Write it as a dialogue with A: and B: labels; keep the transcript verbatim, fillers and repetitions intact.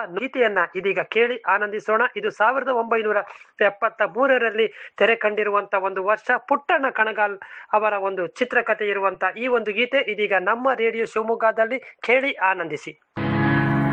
A: ಗೀತೆಯನ್ನ ಇದೀಗ ಕೇಳಿ ಆನಂದಿಸೋಣ. ಇದು ಸಾವಿರದ ಒಂಬೈನೂರ ಎಪ್ಪತ್ತ ಮೂರರಲ್ಲಿ ತೆರೆ ಕಂಡಿರುವಂತ ಒಂದು ವರ್ಷ. ಪುಟ್ಟಣ್ಣ ಕಣಗಾಲ್ ಅವರ ಒಂದು ಚಿತ್ರಕಥೆ ಇರುವಂತ ಈ ಒಂದು ಗೀತೆ ಇದೀಗ ನಮ್ಮ ರೇಡಿಯೋ ಶಿವಮೊಗ್ಗದಲ್ಲಿ ಕೇಳಿ ಆನಂದಿಸಿ.